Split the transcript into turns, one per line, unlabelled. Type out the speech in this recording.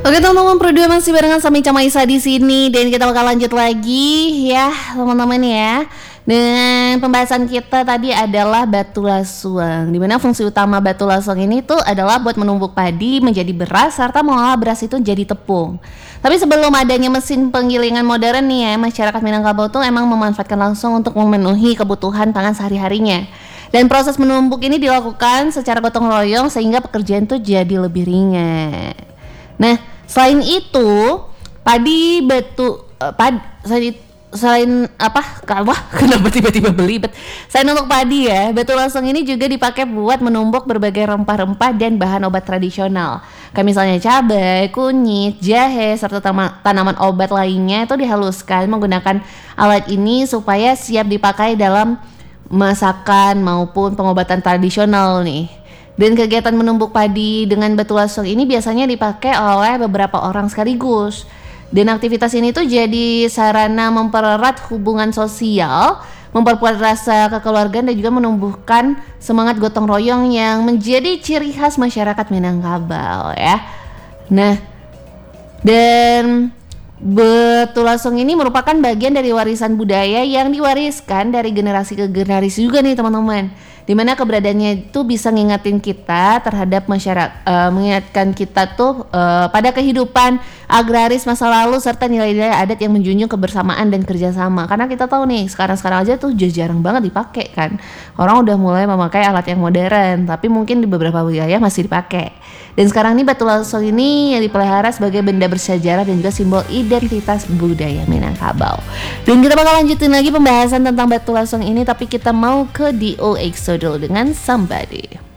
Oke teman-teman, berdua masih barengan sama Ica Maisa di sini dan kita bakal lanjut lagi ya teman-teman ya. Dengan pembahasan kita tadi adalah batu lasung. Dimana fungsi utama batu lasung ini tuh adalah buat menumbuk padi menjadi beras serta mengolah beras itu jadi tepung. Tapi sebelum adanya mesin penggilingan modern nih ya, masyarakat Minangkabau tuh emang memanfaatkan langsung untuk memenuhi kebutuhan pangan sehari-harinya. Dan proses menumbuk ini dilakukan secara gotong royong sehingga pekerjaan tuh jadi lebih ringan. Nah, selain itu, padi batu selain apa? Wah, kenapa tiba-tiba belibet? Selain untuk padi ya, batu lasung ini juga dipakai buat menumbuk berbagai rempah-rempah dan bahan obat tradisional. Kayak misalnya cabai, kunyit, jahe, serta tanaman obat lainnya itu dihaluskan menggunakan alat ini supaya siap dipakai dalam masakan maupun pengobatan tradisional nih. Dan kegiatan menumbuk padi dengan batu lasung ini biasanya dipakai oleh beberapa orang sekaligus. Dan aktivitas ini tuh jadi sarana mempererat hubungan sosial, memperkuat rasa kekeluargaan dan juga menumbuhkan semangat gotong royong yang menjadi ciri khas masyarakat Minangkabau ya. Nah, dan batu lasung ini merupakan bagian dari warisan budaya yang diwariskan dari generasi ke generasi juga nih teman-teman. Dimana keberadaannya itu bisa ngingetin kita terhadap masyarakat, mengingatkan kita tuh pada kehidupan agraris masa lalu serta nilai-nilai adat yang menjunjung kebersamaan dan kerjasama. Karena kita tahu nih sekarang aja tuh jarang banget dipakai kan. Orang udah mulai memakai alat yang modern, tapi mungkin di beberapa wilayah masih dipakai. Dan sekarang nih batu lasung ini yang dipelihara sebagai benda bersejarah dan juga simbol identitas budaya Minangkabau. Dan kita bakal lanjutin lagi pembahasan tentang batu lasung ini, tapi kita mau ke DOXO dulu dengan Somebody.